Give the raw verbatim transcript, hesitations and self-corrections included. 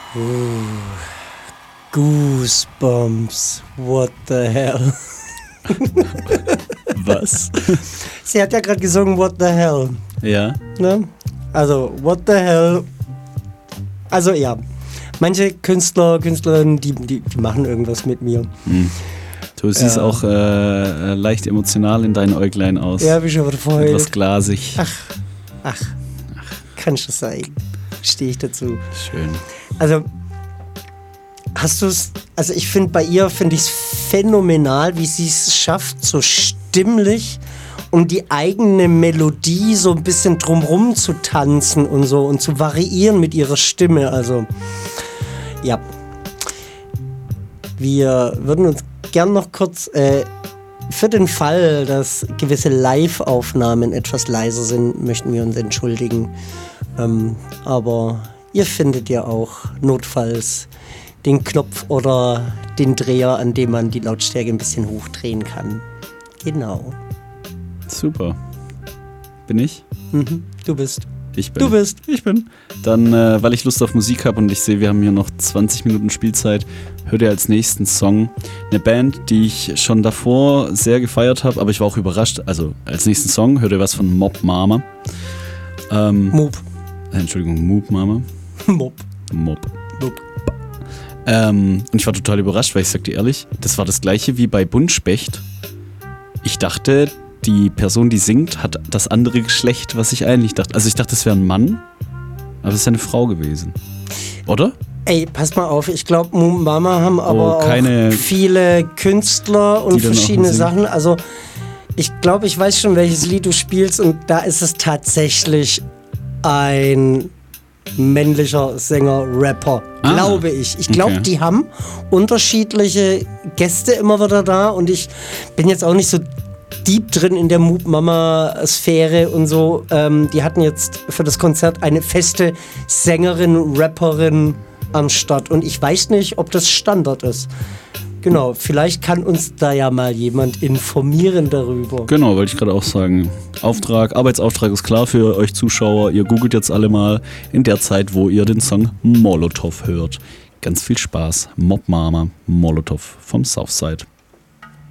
Goosebumps, what the hell? Was? Sie hat ja gerade gesungen, what the hell. Ja. Ne? Also, what the hell. Also, ja. Manche Künstler, Künstlerinnen, die, die, die machen irgendwas mit mir. Hm. Du siehst ja. auch äh, leicht emotional in deinen Äuglein aus. Ja, wie schon wieder vorher. Etwas glasig. Ach, ach, ach. Kann schon sein. Stehe ich dazu. Schön. Also, hast du es, also ich finde bei ihr, finde ich es phänomenal, wie sie es schafft, so stimmlich um die eigene Melodie so ein bisschen drumrum zu tanzen und so und zu variieren mit ihrer Stimme. Also, ja. Wir würden uns gern noch kurz, äh, für den Fall, dass gewisse Live-Aufnahmen etwas leiser sind, möchten wir uns entschuldigen. Ähm, aber ihr findet ja auch notfalls den Knopf oder den Dreher, an dem man die Lautstärke ein bisschen hochdrehen kann. Genau. Super. Bin ich? Mhm, du bist. Ich bin. Du bist. Ich bin. Dann, äh, weil ich Lust auf Musik habe und ich sehe, wir haben hier noch zwanzig Minuten Spielzeit, hört ihr als nächsten Song eine Band, die ich schon davor sehr gefeiert habe, aber ich war auch überrascht. Also als nächsten Song hört ihr was von Mob Mama. Ähm, Mob. Entschuldigung, Mob Mama. Mob. Mob. Mob. Ähm, und ich war total überrascht, weil ich sag dir ehrlich, das war das gleiche wie bei Buntspecht. Ich dachte, die Person, die singt, hat das andere Geschlecht, was ich eigentlich dachte. Also ich dachte, es wäre ein Mann, aber es ist eine Frau gewesen. Oder? Ey, pass mal auf, ich glaube, Moon Mama haben aber oh, keine, auch viele Künstler und verschiedene Sachen. Also ich glaube, ich weiß schon, welches Lied du spielst und da ist es tatsächlich ein männlicher Sänger, Rapper, ah, glaube ich. Ich glaube, okay. Die haben unterschiedliche Gäste immer wieder da und ich bin jetzt auch nicht so deep drin in der Moop-Mama-Sphäre und so. Ähm, die hatten jetzt für das Konzert eine feste Sängerin, Rapperin am Start und ich weiß nicht, ob das Standard ist. Genau, vielleicht kann uns da ja mal jemand informieren darüber. Genau, wollte ich gerade auch sagen. Auftrag, Arbeitsauftrag ist klar für euch Zuschauer. Ihr googelt jetzt alle mal in der Zeit, wo ihr den Song Molotov hört. Ganz viel Spaß. Mob Mama, Molotov vom Southside.